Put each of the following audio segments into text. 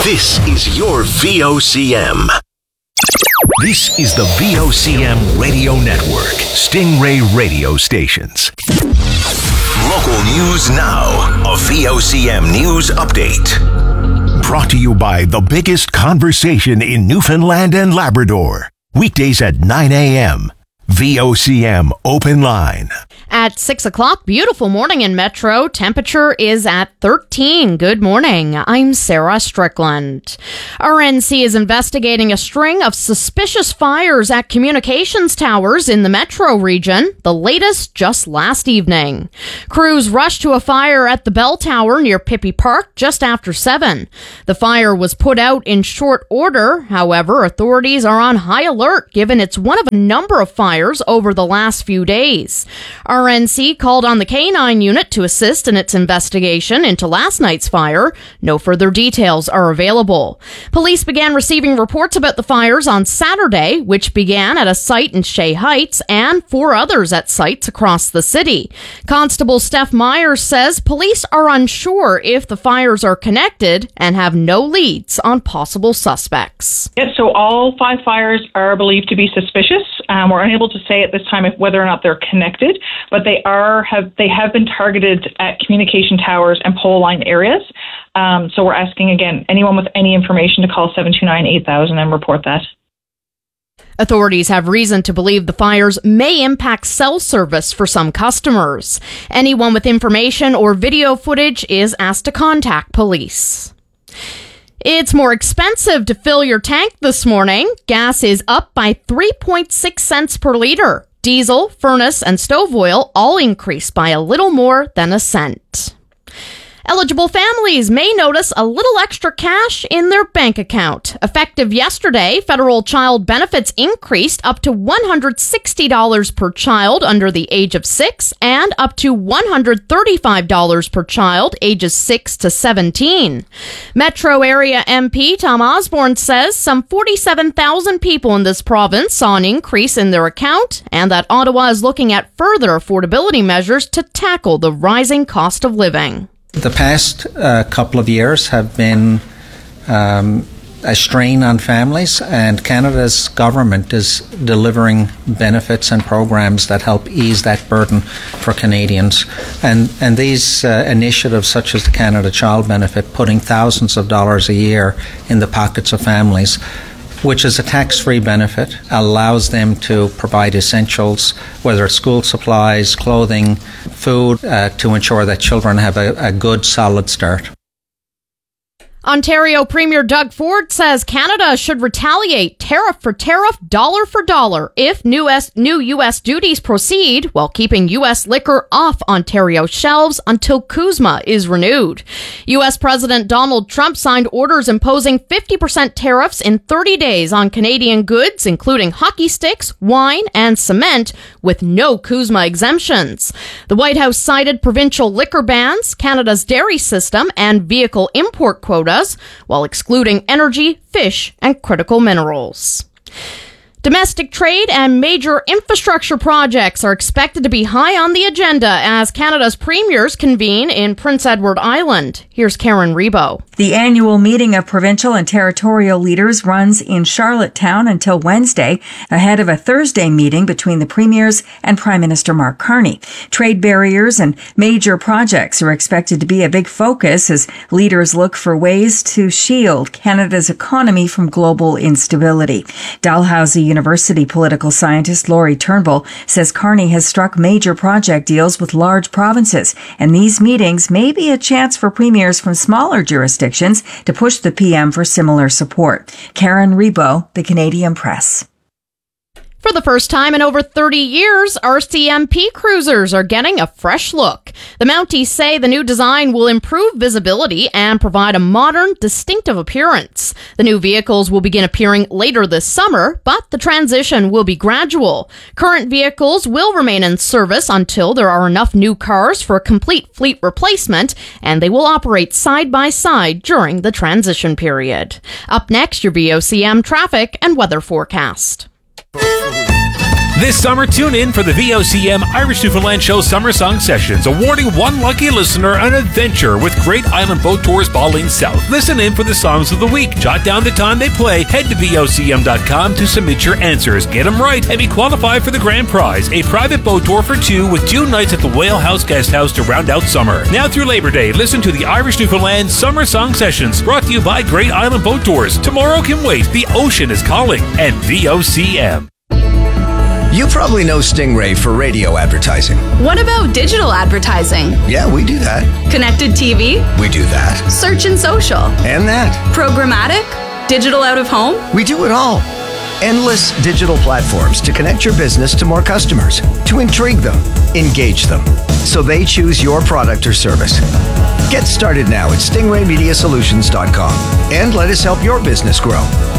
This is your VOCM. This is the VOCM Radio Network, Stingray radio stations. Local news now, a VOCM news update. Brought to you by the biggest conversation in Newfoundland and Labrador. Weekdays at 9 a.m. VOCM Open Line. At 6 o'clock, beautiful morning in Metro. Temperature is at 13. Good morning. I'm Sarah Strickland. RNC is investigating a string of suspicious fires at communications towers in the Metro region, the latest just last evening. Crews rushed to a fire at the Bell Tower near Pippi Park just after 7. The fire was put out in short order. However, authorities are on high alert given it's one of a number of fires over the last few days. RNC called on the K9 unit to assist in its investigation into last night's fire. No further details are available. Police began receiving reports about the fires on Saturday, which began at a site in Shea Heights and 4 others at sites across the city. Constable Steph Myers says police are unsure if the fires are connected and have no leads on possible suspects. Yes, so all 5 fires are believed to be suspicious. We're unable to say at this time whether or not they're connected, but they have been targeted at communication towers and pole line areas. So we're asking, again, anyone with any information to call 729-8000 and report that. Authorities have reason to believe the fires may impact cell service for some customers. Anyone with information or video footage is asked to contact police. It's more expensive to fill your tank this morning. Gas is up by 3.6 cents per liter. Diesel, furnace, and stove oil all increased by a little more than a cent. Eligible families may notice a little extra cash in their bank account. Effective yesterday, federal child benefits increased up to $160 per child under the age of 6 and up to $135 per child ages 6 to 17. Metro area MP Tom Osborne says some 47,000 people in this province saw an increase in their account and that Ottawa is looking at further affordability measures to tackle the rising cost of living. The past couple of years have been a strain on families, and Canada's government is delivering benefits and programs that help ease that burden for Canadians. And these initiatives, such as the Canada Child Benefit, putting thousands of dollars a year in the pockets of families, which is a tax-free benefit, allows them to provide essentials, whether it's school supplies, clothing, food, to ensure that children have a good, solid start. Ontario Premier Doug Ford says Canada should retaliate tariff for tariff, dollar for dollar, if new U.S. duties proceed while keeping U.S. liquor off Ontario shelves until CUSMA is renewed. U.S. President Donald Trump signed orders imposing 50% tariffs in 30 days on Canadian goods, including hockey sticks, wine, and cement, with no CUSMA exemptions. The White House cited provincial liquor bans, Canada's dairy system, and vehicle import quotas, while excluding energy, fish, and critical minerals. Domestic trade and major infrastructure projects are expected to be high on the agenda as Canada's premiers convene in Prince Edward Island. Here's Karen Rebo. The annual meeting of provincial and territorial leaders runs in Charlottetown until Wednesday, ahead of a Thursday meeting between the premiers and Prime Minister Mark Carney. Trade barriers and major projects are expected to be a big focus as leaders look for ways to shield Canada's economy from global instability. Dalhousie University political scientist Laurie Turnbull says Carney has struck major project deals with large provinces, and these meetings may be a chance for premiers from smaller jurisdictions to push the PM for similar support. Karen Rebo, The Canadian Press. For the first time in over 30 years, RCMP cruisers are getting a fresh look. The Mounties say the new design will improve visibility and provide a modern, distinctive appearance. The new vehicles will begin appearing later this summer, but the transition will be gradual. Current vehicles will remain in service until there are enough new cars for a complete fleet replacement, and they will operate side by side during the transition period. Up next, your VOCM traffic and weather forecast. This summer, tune in for the VOCM Irish Newfoundland Show Summer Song Sessions, awarding one lucky listener an adventure with Great Island Boat Tours Ballin South. Listen in for the songs of the week. Jot down the time they play. Head to VOCM.com to submit your answers. Get them right and be qualified for the grand prize, a private boat tour for two with 2 nights at the Whale House Guest House to round out summer. Now through Labor Day, listen to the Irish Newfoundland Summer Song Sessions, brought to you by Great Island Boat Tours. Tomorrow can wait. The ocean is calling. And VOCM. You probably know Stingray for radio advertising. What about digital advertising? Yeah, we do that. Connected TV? We do that. Search and social? And that. Programmatic? Digital out of home? We do it all. Endless digital platforms to connect your business to more customers, to intrigue them, engage them, so they choose your product or service. Get started now at stingraymediasolutions.com and let us help your business grow.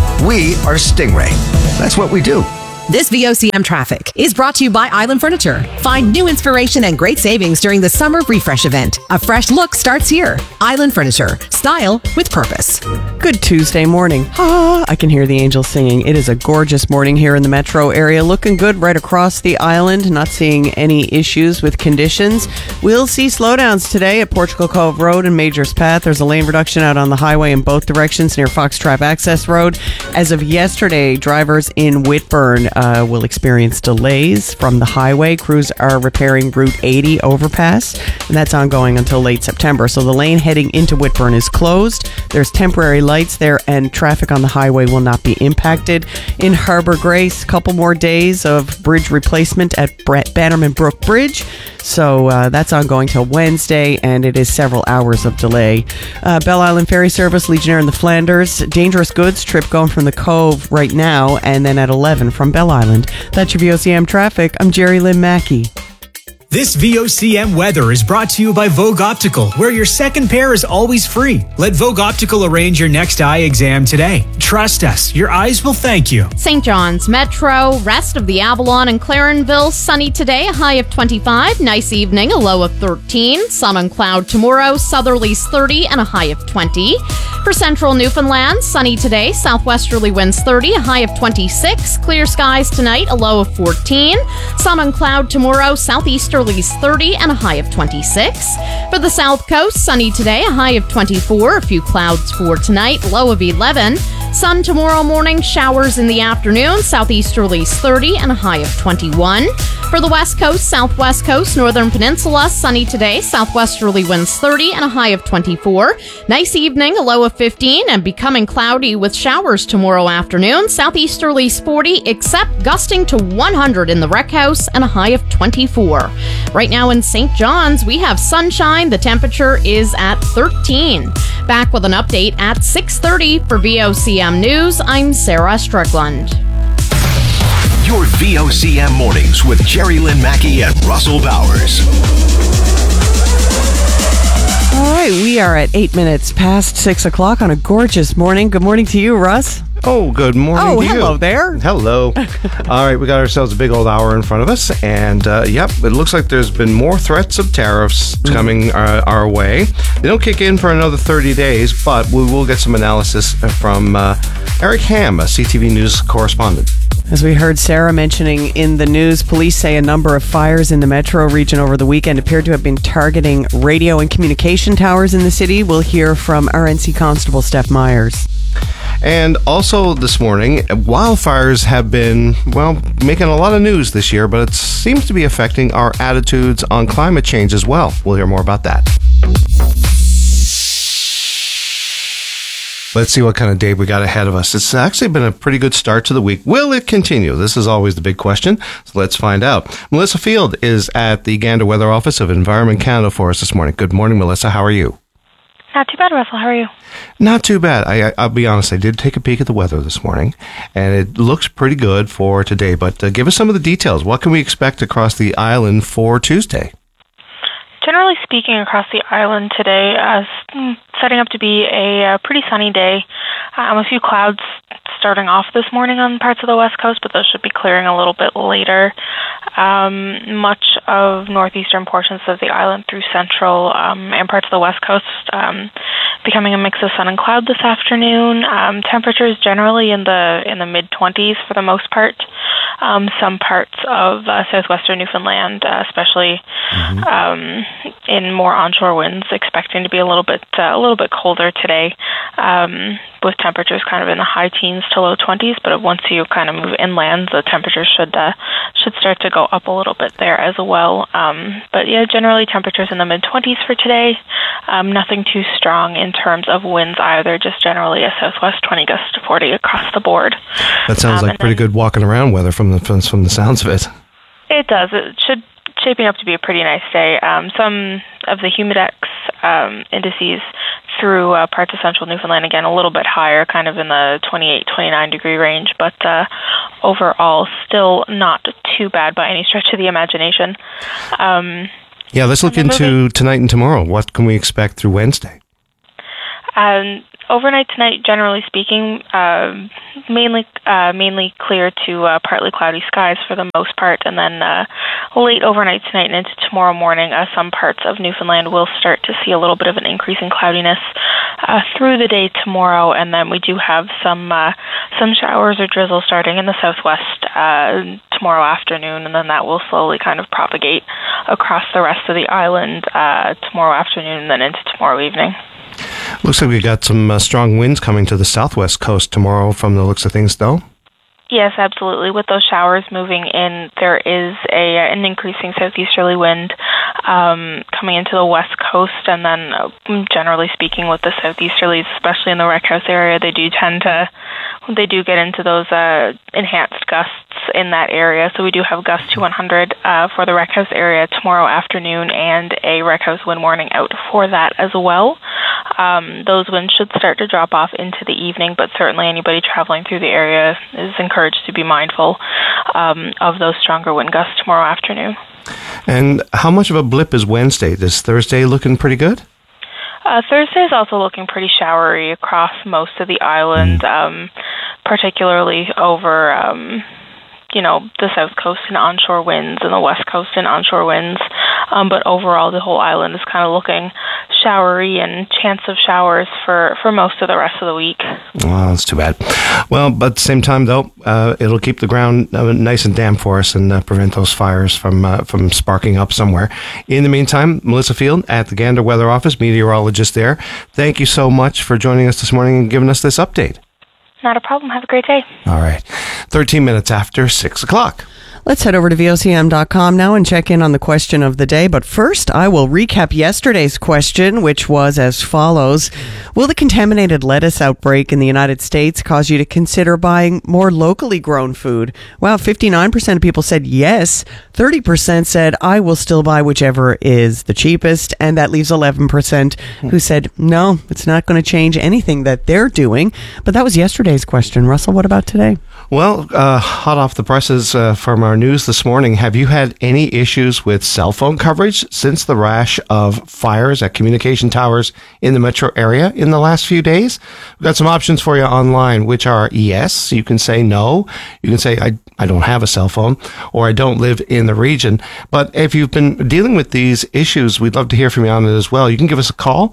We are Stingray. That's what we do. This VOCM traffic is brought to you by Island Furniture. Find new inspiration and great savings during the Summer Refresh event. A fresh look starts here. Island Furniture. Style with purpose. Good Tuesday morning. I can hear the angels singing. It is a gorgeous morning here in the metro area. Looking good right across the island. Not seeing any issues with conditions. We'll see slowdowns today at Portugal Cove Road and Majors Path. There's a lane reduction out on the highway in both directions near Foxtrap Access Road. As of yesterday, drivers in Whitburn will experience delays from the highway. Crews are repairing Route 80 overpass, and that's ongoing until late September. So the lane heading into Whitburn is closed. There's temporary lights there, and traffic on the highway will not be impacted. In Harbour Grace, a couple more days of bridge replacement at Bannerman Brook Bridge. So that's ongoing till Wednesday, and it is several hours of delay. Belle Island Ferry Service, Legionnaire in the Flanders. Dangerous goods trip going from the Cove right now, and then at 11 from Belle Island. That's your VOCM traffic. I'm Jerry Lynn Mackey. This VOCM weather is brought to you by Vogue Optical, where your second pair is always free. Let Vogue Optical arrange your next eye exam today. Trust us, your eyes will thank you. St. John's Metro, rest of the Avalon and Clarenville, sunny today, a high of 25. Nice evening, a low of 13. Sun and cloud tomorrow, southerlies 30 and a high of 20. For central Newfoundland, sunny today, southwesterly winds 30, a high of 26. Clear skies tonight, a low of 14. Sun and cloud tomorrow, southeasterlies 30 and a high of 26. For the south coast, sunny today, a high of 24. A few clouds for tonight, low of 11. Sun tomorrow morning, showers in the afternoon, southeasterlies 30 and a high of 21. For the west coast, southwest coast, northern peninsula, sunny today, southwesterly winds 30 and a high of 24. Nice evening, a low of 15 and becoming cloudy with showers tomorrow afternoon, southeasterlies 40 except gusting to 100 in the Rec House and a high of 24. Right now in St. John's, we have sunshine. The temperature is at 13. Back with an update at 6:30 for VOCM News. I'm Sarah Strickland. Your VOCM mornings with Jerry Lynn Mackey and Russell Bowers. All right, we are at 8 minutes past 6 o'clock on a gorgeous morning. Good morning to you, Russ. Oh, good morning to you. Hello there. Hello. All right, we got ourselves a big old hour in front of us, and yep, it looks like there's been more threats of tariffs coming our way. They don't kick in for another 30 days, but we will get some analysis from Eric Ham, a CTV News correspondent. As we heard Sarah mentioning in the news, police say a number of fires in the metro region over the weekend appeared to have been targeting radio and communication towers in the city. We'll hear from RNC Constable Steph Myers. And also this morning, wildfires have been, well, making a lot of news this year, but it seems to be affecting our attitudes on climate change as well. We'll hear more about that. Let's see what kind of day we got ahead of us. It's actually been a pretty good start to the week. Will it continue? This is always the big question. So let's find out. Melissa Field is at the Gander Weather Office of Environment Canada for us this morning. Good morning, Melissa. How are you? Not too bad, Russell. How are you? Not too bad. I'll be honest. I did take a peek at the weather this morning, and it looks pretty good for today. But give us some of the details. What can we expect across the island for Tuesday? Generally speaking, across the island today, setting up to be a pretty sunny day. A few clouds starting off this morning on parts of the west coast, but those should be clearing a little bit later. Much of northeastern portions of the island through central and parts of the west coast becoming a mix of sun and cloud this afternoon. Temperatures generally in the mid-20s for the most part. some parts of southwestern Newfoundland, especially in more onshore winds, expecting to be a little bit colder today, with temperatures kind of in the high teens to low 20s. But once you kind of move inland, the temperatures should start to go up a little bit there as well. But yeah, generally temperatures in the mid-20s for today. Nothing too strong in terms of winds either, just generally a southwest 20 gusts to 40 across the board. That sounds like pretty good walking around weather from the sounds of it. It does. It should shaping up to be a pretty nice day. Some of the humidex indices through parts of central Newfoundland, again, a little bit higher, kind of in the 28, 29 degree range, but overall still not too bad by any stretch of the imagination. Yeah, let's look into tonight and tomorrow. What can we expect through Wednesday? Overnight tonight, generally speaking, mainly clear to partly cloudy skies for the most part, and then late overnight tonight and into tomorrow morning, some parts of Newfoundland will start to see a little bit of an increase in cloudiness through the day tomorrow, and then we do have some showers or drizzle starting in the southwest tomorrow afternoon, and then that will slowly kind of propagate across the rest of the island tomorrow afternoon and then into tomorrow evening. Looks like we got some strong winds coming to the southwest coast tomorrow from the looks of things, though. Yes, absolutely. With those showers moving in, there is an increasing southeasterly wind coming into the west coast, and then generally speaking with the southeasterlies, especially in the Wreck House area, they do get into those enhanced gusts in that area. So we do have gusts to 100 for the Wreck House area tomorrow afternoon, and a Wreck House wind warning out for that as well. Those winds should start to drop off into the evening, but certainly anybody traveling through the area is encouraged to be mindful of those stronger wind gusts tomorrow afternoon. And how much of a blip is Wednesday? Is Thursday looking pretty good? Thursday is also looking pretty showery across most of the island, particularly over the south coast and onshore winds and the west coast and onshore winds. But overall, the whole island is kind of looking showery and chance of showers for most of the rest of the week. Well, that's too bad. Well, but at the same time, though, it'll keep the ground nice and damp for us and prevent those fires from sparking up somewhere. In the meantime, Melissa Field at the Gander Weather Office, meteorologist there. Thank you so much for joining us this morning and giving us this update. Not a problem. Have a great day. All right. 13 minutes after 6 o'clock. Let's head over to VOCM.com now and check in on the question of the day. But first, I will recap yesterday's question, which was as follows. Will the contaminated lettuce outbreak in the United States cause you to consider buying more locally grown food? Wow, 59% of people said yes. 30% said, I will still buy whichever is the cheapest. And that leaves 11% who said, no, it's not going to change anything that they're doing. But that was yesterday's question. Russell, what about today? Well, hot off the presses from our news this morning, have you had any issues with cell phone coverage since the rash of fires at communication towers in the metro area in the last few days? We've got some options for you online, which are yes, you can say no, you can say I don't have a cell phone, or I don't live in the region. But if you've been dealing with these issues, we'd love to hear from you on it as well. You can give us a call,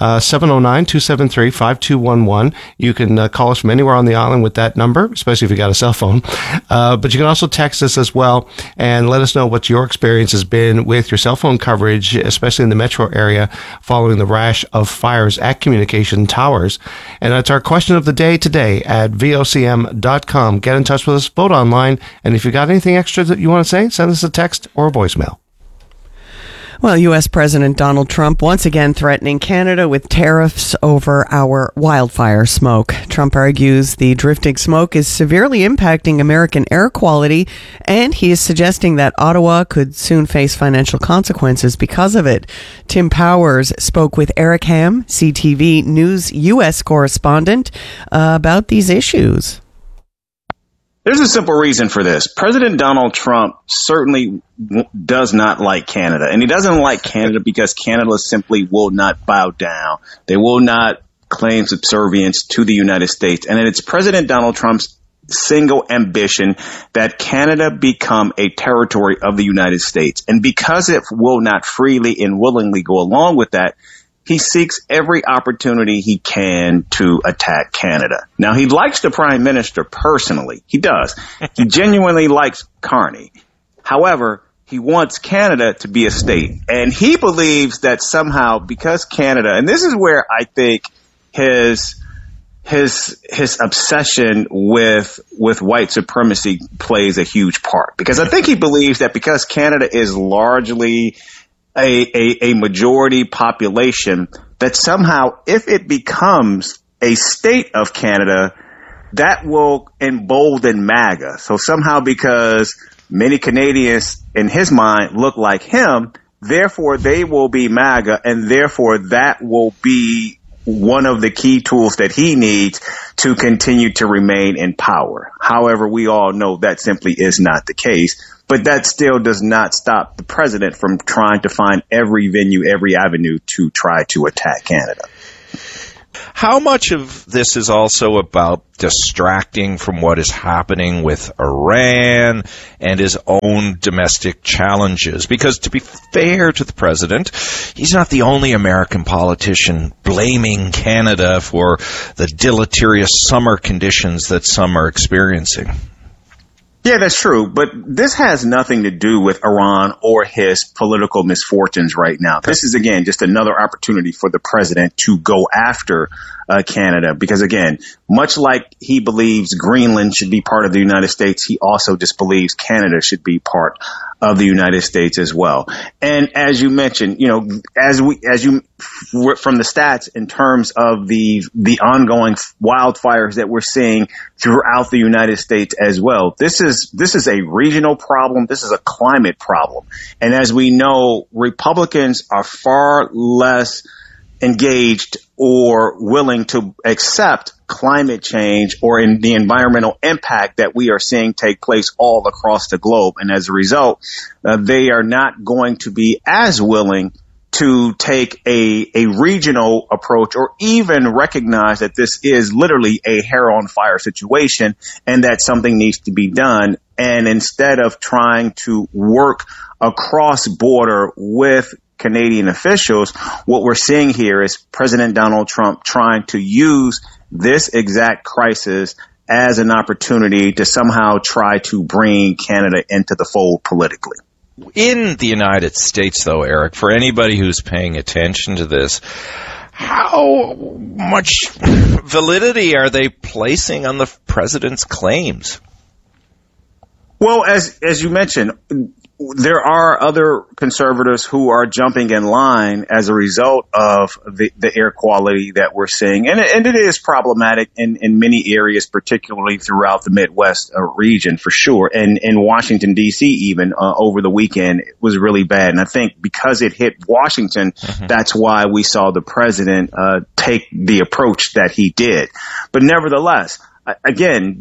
709-273-5211. You can call us from anywhere on the island with that number, especially if you got a cell phone. But you can also text us as well and let us know what your experience has been with your cell phone coverage, especially in the metro area, following the rash of fires at communication towers. And that's our question of the day today at VOCM.com. Get in touch with us, vote online, and if you got anything extra that you want to say, send us a text or a voicemail. Well, U.S. President Donald Trump once again threatening Canada with tariffs over our wildfire smoke. Trump argues the drifting smoke is severely impacting American air quality, and he is suggesting that Ottawa could soon face financial consequences because of it. Tim Powers spoke with Eric Ham, CTV News U.S. correspondent, about these issues. There's a simple reason for this. President Donald Trump certainly does not like Canada, and he doesn't like Canada because Canada simply will not bow down. They will not claim subservience to the United States. And it's President Donald Trump's single ambition that Canada become a territory of the United States. And because it will not freely and willingly go along with that, he seeks every opportunity he can to attack Canada. Now, he likes the Prime Minister personally. He does. He genuinely likes Carney. However, he wants Canada to be a state. And he believes that somehow, because Canada, and this is where I think his obsession with white supremacy plays a huge part. Because I think he believes that because Canada is largely a majority population, that somehow if it becomes a state of Canada, that will embolden MAGA. So somehow, because many Canadians in his mind look like him, therefore they will be MAGA, and therefore that will be one of the key tools that he needs to continue to remain in power. However, we all know that simply is not the case. But that still does not stop the president from trying to find every venue, every avenue to try to attack Canada. How much of this is also about distracting from what is happening with Iran and his own domestic challenges? Because to be fair to the president, he's not the only American politician blaming Canada for the deleterious summer conditions that some are experiencing. Yeah, that's true. But this has nothing to do with Iran or his political misfortunes right now. This is, again, just another opportunity for the president to go after Canada. Because, again, much like he believes Greenland should be part of the United States, he also disbelieves Canada should be part of the United States as well. And as you mentioned, you know, as you from the stats in terms of the ongoing wildfires that we're seeing throughout the United States as well, this is a regional problem. This is a climate problem. And as we know, Republicans are far less engaged or willing to accept climate change or in the environmental impact that we are seeing take place all across the globe. And as a result, they are not going to be as willing to take a regional approach or even recognize that this is literally a hair on fire situation and that something needs to be done. And instead of trying to work across border with Canadian officials, what we're seeing here is President Donald Trump trying to use this exact crisis as an opportunity to somehow try to bring Canada into the fold politically. In the United States, though, Eric, for anybody who's paying attention to this, how much validity are they placing on the president's claims? Well, as you mentioned, there are other conservatives who are jumping in line as a result of the air quality that we're seeing. And it is problematic in many areas, particularly throughout the Midwest region, for sure. And in Washington, D.C., even over the weekend, it was really bad. And I think because it hit Washington, that's why we saw the president take the approach that he did. But nevertheless, again,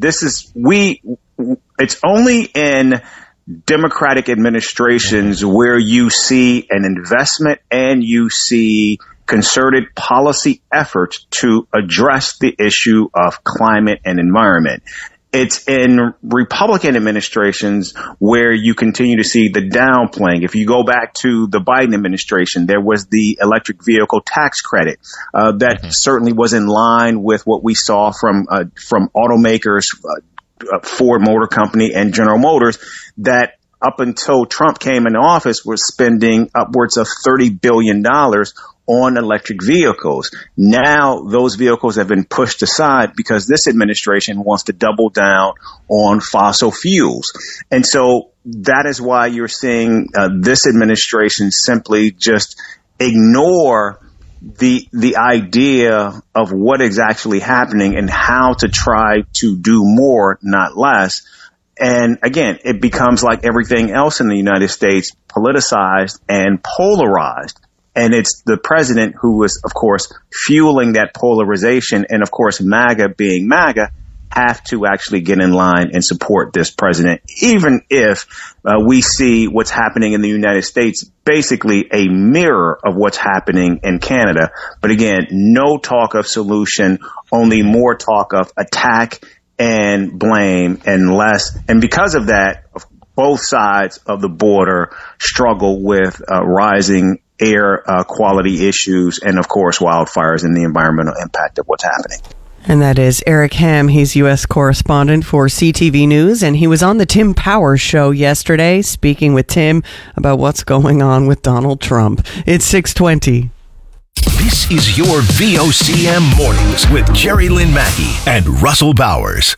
it's only in Democratic administrations where you see an investment and you see concerted policy efforts to address the issue of climate and environment. It's in Republican administrations where you continue to see the downplaying. If you go back to the Biden administration, there was the electric vehicle tax credit that certainly was in line with what we saw from automakers, Ford Motor Company and General Motors, that up until Trump came into office was spending upwards of $30 billion on electric vehicles. Now those vehicles have been pushed aside because this administration wants to double down on fossil fuels. And so that is why you're seeing this administration simply just ignore the idea of what is actually happening and how to try to do more, not less. And again, it becomes like everything else in the United States, politicized and polarized. And it's the president who is, of course, fueling that polarization. And of course, MAGA being MAGA have to actually get in line and support this president, even if we see what's happening in the United States, basically a mirror of what's happening in Canada. But again, no talk of solution, only more talk of attack and blame and less. And because of that, both sides of the border struggle with rising air quality issues, and of course wildfires and the environmental impact of what's happening. And that is Eric Ham. He's U.S. correspondent for CTV News, and he was on the Tim Powers Show yesterday, speaking with Tim about what's going on with Donald Trump. It's 6:20. This is your VOCM Mornings with Jerry Lynn Mackey and Russell Bowers.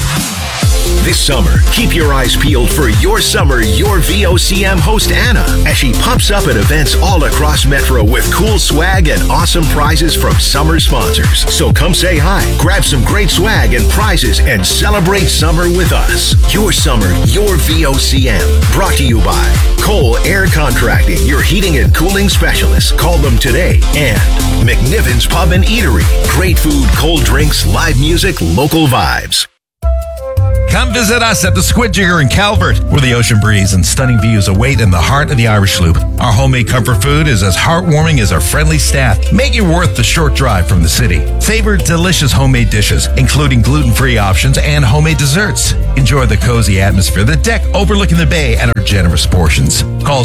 This summer, keep your eyes peeled for Your Summer, Your VOCM host Anna, as she pops up at events all across Metro with cool swag and awesome prizes from summer sponsors. So come say hi, grab some great swag and prizes, and celebrate summer with us. Your Summer, Your VOCM. Brought to you by Cole Air Contracting, your heating and cooling specialist. Call them today. And McNiven's Pub and Eatery. Great food, cold drinks, live music, local vibes. Come visit us at the Squid Jigger in Calvert, where the ocean breeze and stunning views await in the heart of the Irish Loop. Our homemade comfort food is as heartwarming as our friendly staff, making it worth the short drive from the city. Savor delicious homemade dishes, including gluten-free options and homemade desserts. Enjoy the cozy atmosphere, the deck overlooking the bay, and our generous portions. Call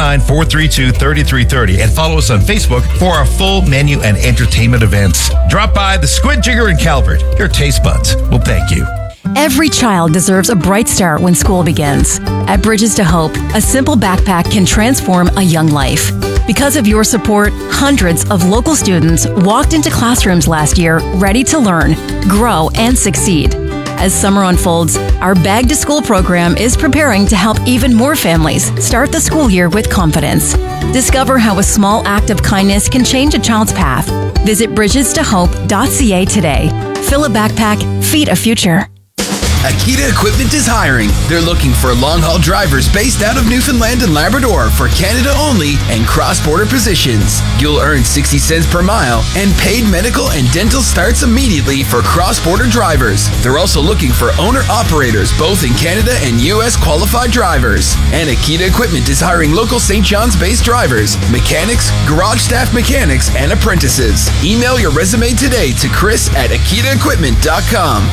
709-432-3330 and follow us on Facebook for our full menu and entertainment events. Drop by the Squid Jigger in Calvert. Your taste buds will thank you. Every child deserves a bright start when school begins. At Bridges to Hope, a simple backpack can transform a young life. Because of your support, hundreds of local students walked into classrooms last year ready to learn, grow, and succeed. As summer unfolds, our Bag to School program is preparing to help even more families start the school year with confidence. Discover how a small act of kindness can change a child's path. Visit bridgestohope.ca today. Fill a backpack, feed a future. Akita Equipment is hiring. They're looking for long-haul drivers based out of Newfoundland and Labrador for Canada only and cross-border positions. You'll earn 60 cents per mile, and paid medical and dental starts immediately for cross-border drivers. They're also looking for owner-operators both in Canada and U.S. qualified drivers. And Akita Equipment is hiring local St. John's-based drivers, mechanics, garage staff mechanics, and apprentices. Email your resume today to chris@akitaequipment.com.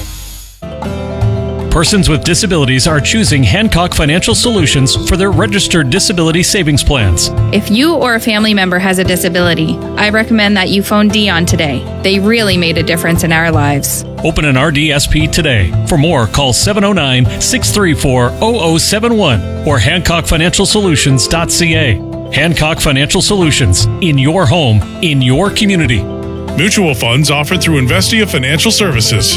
Persons with disabilities are choosing Hancock Financial Solutions for their registered disability savings plans. If you or a family member has a disability, I recommend that you phone Dion today. They really made a difference in our lives. Open an RDSP today. For more, call 709-634-0071 or HancockFinancialSolutions.ca. Hancock Financial Solutions. In your home, in your community. Mutual funds offered through Investia Financial Services.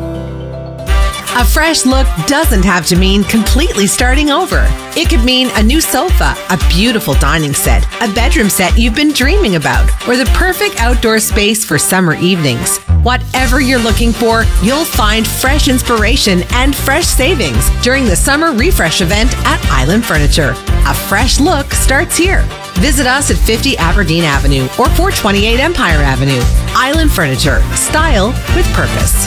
A fresh look doesn't have to mean completely starting over. It could mean a new sofa, a beautiful dining set, a bedroom set you've been dreaming about, or the perfect outdoor space for summer evenings. Whatever you're looking for, you'll find fresh inspiration and fresh savings during the summer refresh event at Island Furniture. A fresh look starts here. Visit us at 50 Aberdeen Avenue or 428 Empire Avenue. Island Furniture. Style with purpose.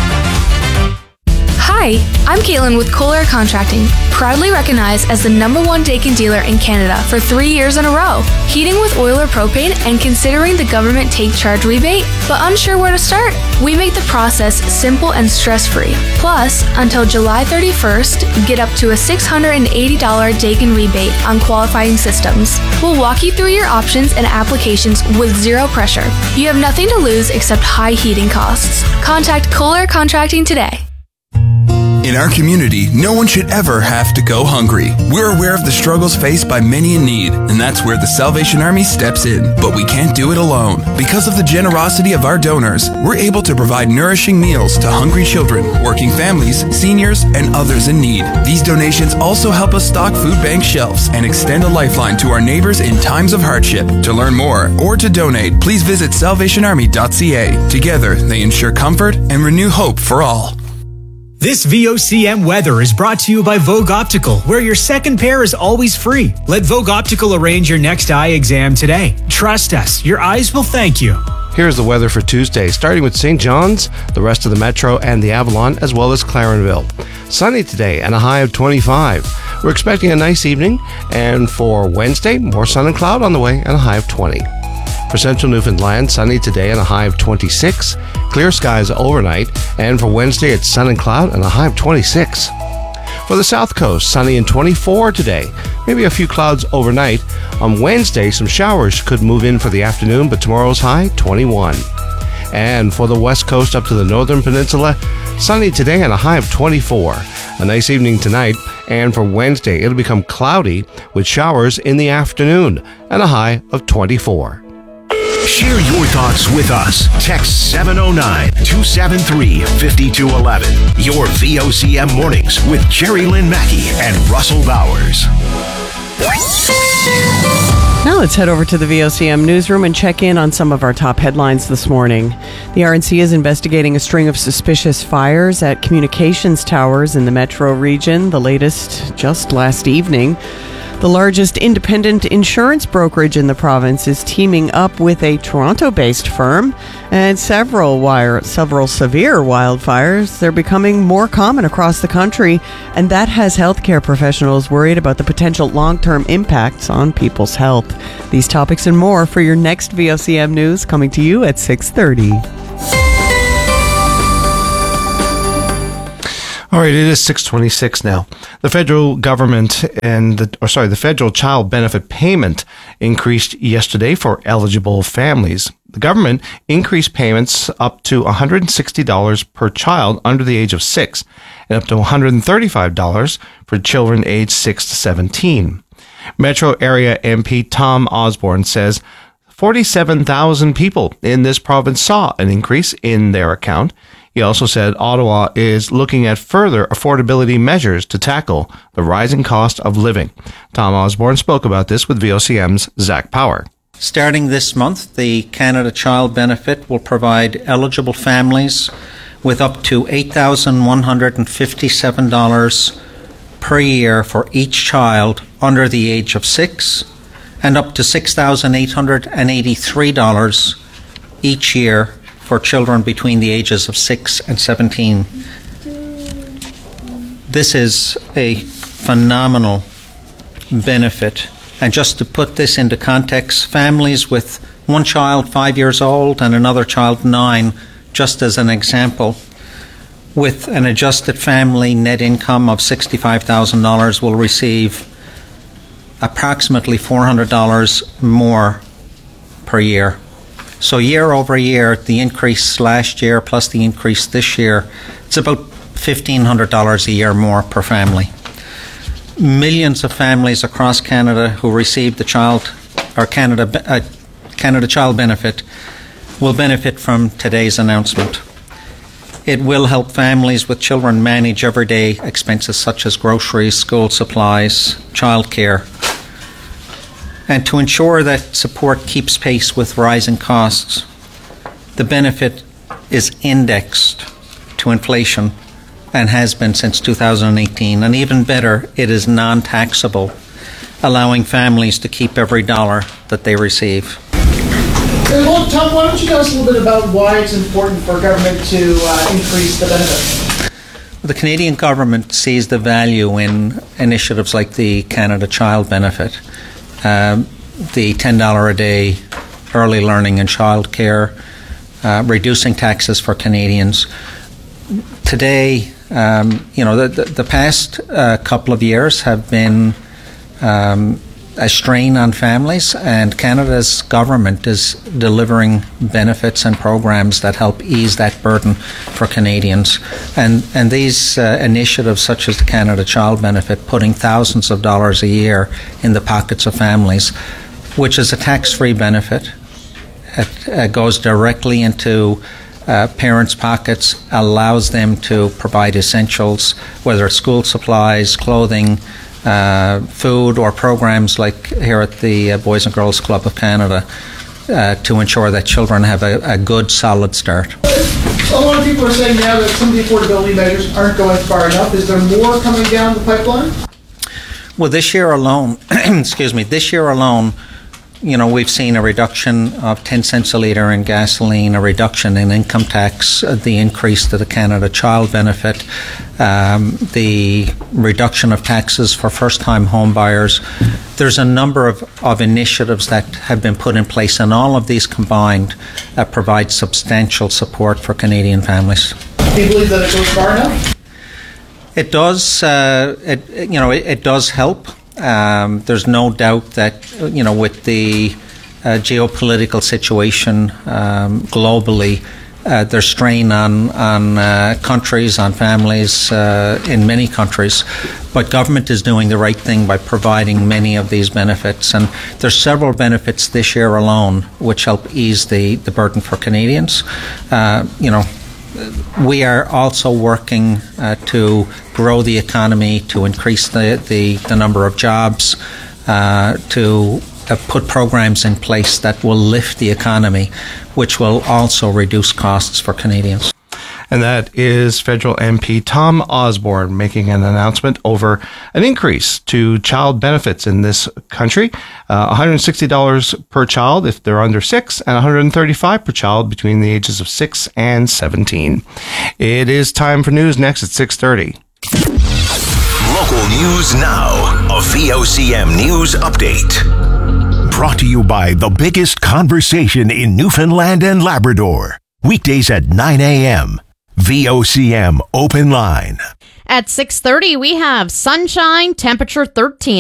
Hi, I'm Caitlin with Cole Air Contracting, proudly recognized as the #1 Daikin dealer in Canada for 3 years in a row. Heating with oil or propane and considering the government take charge rebate, but unsure where to start? We make the process simple and stress-free. Plus, until July 31st, get up to a $680 Daikin rebate on qualifying systems. We'll walk you through your options and applications with zero pressure. You have nothing to lose except high heating costs. Contact Cole Air Contracting today. In our community, no one should ever have to go hungry. We're aware of the struggles faced by many in need, and that's where the Salvation Army steps in. But we can't do it alone. Because of the generosity of our donors, we're able to provide nourishing meals to hungry children, working families, seniors, and others in need. These donations also help us stock food bank shelves and extend a lifeline to our neighbors in times of hardship. To learn more or to donate, please visit salvationarmy.ca. Together, they ensure comfort and renew hope for all. This VOCM weather is brought to you by Vogue Optical, where your second pair is always free. Let Vogue Optical arrange your next eye exam today. Trust us, your eyes will thank you. Here's the weather for Tuesday, starting with St. John's, the rest of the Metro and the Avalon, as well as Clarenville. Sunny today and a high of 25. We're expecting a nice evening, and for Wednesday, more sun and cloud on the way and a high of 20. For central Newfoundland, sunny today and a high of 26. Clear skies overnight, and for Wednesday, it's sun and cloud and a high of 26. For the south coast, sunny and 24 today. Maybe a few clouds overnight. On Wednesday, some showers could move in for the afternoon, but tomorrow's high, 21. And for the west coast up to the northern peninsula, sunny today and a high of 24. A nice evening tonight, and for Wednesday, it'll become cloudy with showers in the afternoon and a high of 24. Share your thoughts with us. Text 709-273-5211. Your VOCM mornings with Jerry Lynn Mackey and Russell Bowers. Now let's head over to the VOCM newsroom and check in on some of our top headlines this morning. The RNC is investigating a string of suspicious fires at communications towers in the metro region, the latest just last evening. The largest independent insurance brokerage in the province is teaming up with a Toronto-based firm, and several severe wildfires. They're becoming more common across the country, and that has healthcare professionals worried about the potential long-term impacts on people's health. These topics and more for your next VOCM News, coming to you at 6:30. All right, it is 6:26 now. The federal government the federal child benefit payment increased yesterday for eligible families. The government increased payments up to $160 per child under the age of 6 and up to $135 for children aged 6 to 17. Metro area MP Tom Osborne says 47,000 people in this province saw an increase in their account. He also said Ottawa is looking at further affordability measures to tackle the rising cost of living. Tom Osborne spoke about this with VOCM's Zach Power. Starting this month, the Canada Child Benefit will provide eligible families with up to $8,157 per year for each child under the age of 6 and up to $6,883 each year for children between the ages of 6 and 17. This is a phenomenal benefit. And just to put this into context, families with one child 5 years old and another child 9, just as an example, with an adjusted family net income of $65,000 will receive approximately $400 more per year. So year over year, the increase last year plus the increase this year, it's about $1,500 a year more per family. Millions of families across Canada who receive the Canada Child Benefit will benefit from today's announcement. It will help families with children manage everyday expenses such as groceries, school supplies, childcare, and to ensure that support keeps pace with rising costs. The benefit is indexed to inflation and has been since 2018. And even better, it is non-taxable, allowing families to keep every dollar that they receive. Well, Tom, why don't you tell us a little bit about why it's important for government to increase the benefit? The Canadian government sees the value in initiatives like the Canada Child Benefit, the $10 a day early learning and childcare, reducing taxes for Canadians. Today, the past couple of years have been a strain on families, and Canada's government is delivering benefits and programs that help ease that burden for Canadians. And these initiatives, such as the Canada Child Benefit, putting thousands of dollars a year in the pockets of families, which is a tax-free benefit. It goes directly into parents' pockets, allows them to provide essentials, whether it's school supplies, clothing, food, or programs like here at the Boys and Girls Club of Canada to ensure that children have a good, solid start. A lot of people are saying now that some of the affordability measures aren't going far enough. Is there more coming down the pipeline? Well, this year alone, we've seen a reduction of 10 cents a litre in gasoline, a reduction in income tax, the increase to the Canada Child Benefit, the reduction of taxes for first-time home buyers. There's a number of initiatives that have been put in place, and all of these combined provide substantial support for Canadian families. Do you believe that it goes far enough? It does. It does help. There's no doubt that with the geopolitical situation globally, there's strain on countries, on families in many countries. But government is doing the right thing by providing many of these benefits. And there's several benefits this year alone which help ease the burden for Canadians. We are also working to grow the economy, to increase the number of jobs, to put programs in place that will lift the economy, which will also reduce costs for Canadians. And that is federal MP Tom Osborne making an announcement over an increase to child benefits in this country. $160 per child if they're under 6, and $135 per child between the ages of 6 and 17. It is time for news next at 6:30. Local news now. A VOCM news update. Brought to you by the biggest conversation in Newfoundland and Labrador. Weekdays at 9 a.m. VOCM Open Line. At 6:30, we have sunshine, temperature 13.